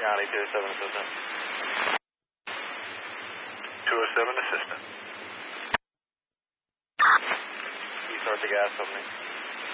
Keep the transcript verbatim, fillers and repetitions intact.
County, two oh seven assistant. two oh seven assistant. You start the gas company.